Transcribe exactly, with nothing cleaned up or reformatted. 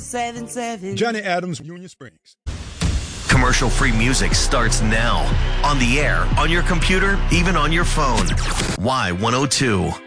seven seven. Johnny Adams, Union Springs. Commercial-free music starts now. On the air, on your computer, even on your phone. Y one oh two.